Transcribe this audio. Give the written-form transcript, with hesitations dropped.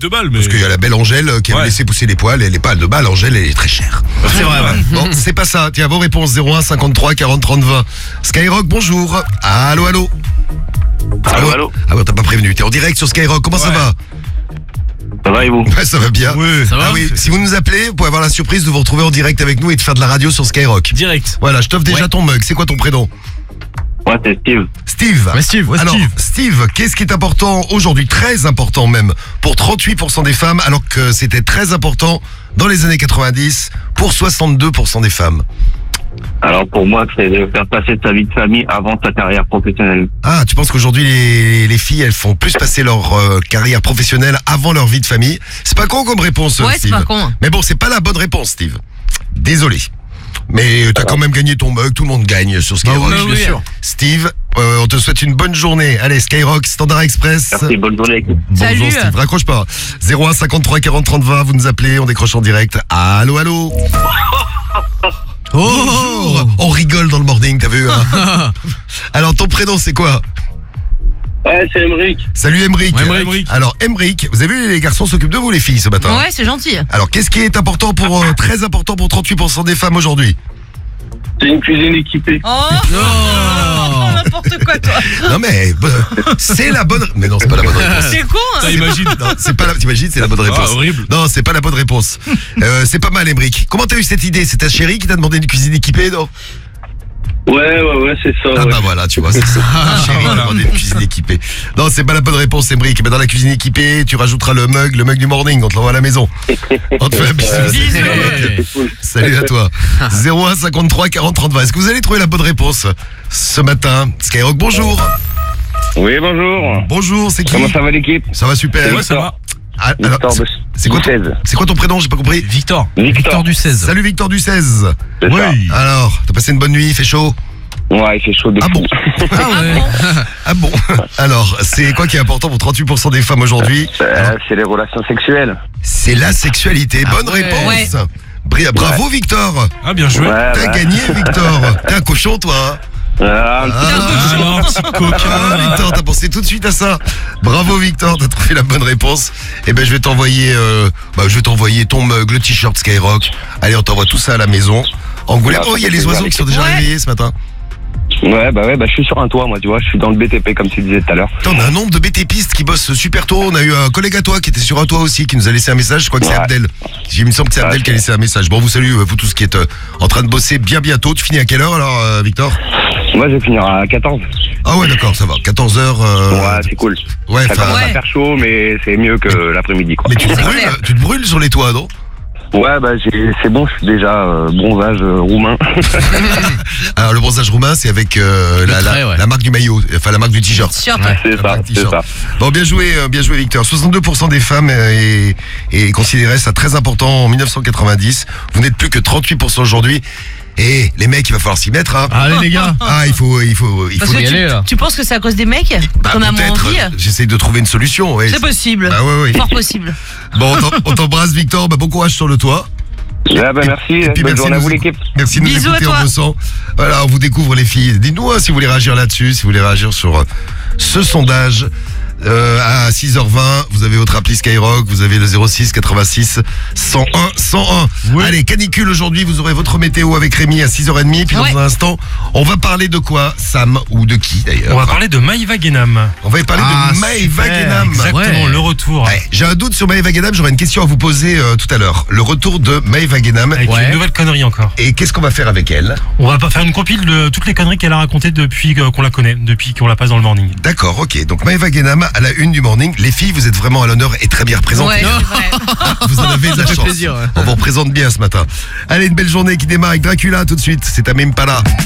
de balles, mais... Parce qu'il y a la belle Angèle qui avait laissé pousser les poils, et les pales de balles, Angèle, elle est très chère. C'est vrai, ouais. Bon, c'est pas ça. Tiens, vos réponses 01 53 40 30 20. Skyrock, bonjour. Allô. Allô. Ah ouais, t'as pas prévenu. T'es en direct sur Skyrock. Comment ça va? Ça va et vous? Ouais, ça va bien. Oui, ça va. Ah oui, si vous nous appelez, vous pouvez avoir la surprise de vous retrouver en direct avec nous et de faire de la radio sur Skyrock. Direct. Voilà, je t'offre déjà ton mug. C'est quoi ton prénom? Moi, c'est Steve. Steve. Ouais, Steve. Ouais, Alors, Steve, qu'est-ce qui est important aujourd'hui, très important même, pour 38% des femmes, alors que c'était très important dans les années 90 pour 62% des femmes? Alors, pour moi, c'est de faire passer sa vie de famille avant sa carrière professionnelle. Ah, tu penses qu'aujourd'hui les filles, elles font plus passer leur carrière professionnelle avant leur vie de famille? C'est pas con comme réponse, Ouais, Steve. c'est pas con. Mais bon, c'est pas la bonne réponse, Steve. Désolé. Mais t'as quand même gagné ton mug, tout le monde gagne sur Skyrock. oui, bien sûr. Steve, on te souhaite une bonne journée. Allez, Skyrock, Standard Express. Merci, bonne journée. Bonjour Salut. Steve, raccroche pas. 01 53 40 30 20, vous nous appelez, on décroche en direct. Allô. Bonjour. On rigole dans le morning, t'as vu hein? Alors, ton prénom, c'est quoi? Ouais, c'est Emeric. Salut Emeric. Ouais, Emeric. Alors Emeric, vous avez vu, les garçons s'occupent de vous les filles ce matin. Ouais, c'est gentil. Alors qu'est-ce qui est important pour très important pour 38% des femmes aujourd'hui? C'est une cuisine équipée. Oh, n'importe quoi, toi. Non mais c'est la bonne. Mais non, c'est pas la bonne réponse. C'est con, hein. Imagine. Non, c'est pas la. T'imagines, c'est la bonne réponse. Horrible. Non, c'est pas la bonne réponse. C'est pas mal, Emeric. Comment t'as eu cette idée? C'est ta chérie qui t'a demandé une cuisine équipée, non? Ouais, c'est ça. Ah ouais. bah voilà, tu vois, c'est ça. Ma chérie t'a demandé une cuisine équipée. Non, c'est pas la bonne réponse, Emeric. Mais dans la cuisine équipée, tu rajouteras le mug du morning. On te l'envoie à la maison. On te fait un bisou. Hey. Salut à toi. 01 53 40 30 20. Est-ce que vous allez trouver la bonne réponse ce matin? Skyrock, bonjour. Oui, bonjour. Bonjour, c'est qui? Comment ça va l'équipe? Ça va super. Ouais, ça va. Ah, alors, Victor de c'est quoi, 16. c'est quoi ton prénom? J'ai pas compris. Victor. Victor du 16. Salut Victor du 16. C'est ça. Alors, t'as passé une bonne nuit, il fait chaud? Ouais, il fait chaud de Ah fou. bon? Ah ouais. Ah bon? Alors, c'est quoi qui est important pour 38% des femmes aujourd'hui? C'est les relations sexuelles. C'est la sexualité. Bonne ouais. réponse. Bravo Victor. Ah, bien joué. Ouais, T'as bah. gagné Victor. T'es un cochon toi hein? Ah, Alors, petit coquin. Ah, Victor, t'as pensé tout de suite à ça. Bravo Victor, t'as trouvé la bonne réponse. Et ben je vais t'envoyer ton mug, le t-shirt Skyrock. Allez, on t'envoie tout ça à la maison. Angoulême. Oh, il y a les oiseaux qui sont déjà Ouais. réveillés ce matin. ouais, je suis sur un toit, moi, tu vois. Je suis dans le BTP, comme tu disais tout à l'heure. Putain, on a un nombre de BTPistes qui bossent super tôt. On a eu un collègue à toi qui était sur un toit aussi, qui nous a laissé un message. Je crois que c'est Ouais. Abdel. Il me semble que c'est Abdel Ouais, qui a laissé un message. Bon, vous saluez, vous tous qui êtes en train de bosser bien bientôt. Tu finis à quelle heure alors, Victor? Moi, je vais finir à 14. Ah ouais, d'accord, ça va. 14h. Ouais, c'est cool. Ouais, Ça enfin. commence à Ouais. faire chaud, mais c'est mieux que l'après-midi, quoi. Mais tu te C'est brûles, clair. tu te brûles sur les toits, non? Ouais, c'est bon, je suis déjà bronzage roumain. Alors le bronzage roumain, c'est avec trait, ouais. la marque du maillot, enfin la marque du t-shirt. T-shirt. C'est ça, c'est ça. Bon, bien joué Victor. 62% des femmes et considéraient ça très important en 1990. Vous n'êtes plus que 38% aujourd'hui. Et les mecs, il va falloir s'y mettre. Hein. Allez, les gars. Ah, il faut Parce y que aller, là. tu penses que c'est à cause des mecs qu'on a moins peut-être. envie? J'essaye de trouver une solution. Ouais. C'est possible. Bah ouais. Fort possible. Bon, on t'embrasse Victor. Bon courage sur le toit. Ouais, merci. Et puis, Bonne journée à vous, de nous- l'équipe. Merci de nous Bisous à écouter toi. en bossant. Voilà, on vous découvre les filles. Dites-nous si vous voulez réagir là-dessus, si vous voulez réagir sur ce sondage. À 6h20, vous avez votre appli Skyrock, vous avez le 06 86 101 101. Oui. Allez, canicule aujourd'hui, vous aurez votre météo avec Rémi à 6h30. Puis dans Ouais. un instant, on va parler de quoi, Sam, ou de qui d'ailleurs? On va parler de Maïva Guénam. On va parler de Maïva Guénam. Exactement, le retour. Ouais, j'ai un doute sur Maïva Guénam, j'aurais une question à vous poser tout à l'heure. Le retour de Maïva Guénam. Avec une nouvelle connerie encore. Et qu'est-ce qu'on va faire avec elle? On va pas faire une compile de toutes les conneries qu'elle a racontées depuis qu'on la connaît, depuis qu'on la passe dans le morning. D'accord, ok. Donc Maïva Guénam à la une du morning. Les filles, vous êtes vraiment à l'honneur et très bien représentées. Ouais, c'est vrai. Vous en avez de la fait chance. plaisir, ouais. On vous représente bien ce matin. Allez, une belle journée qui démarre avec Dracula tout de suite. C'est à même pas là.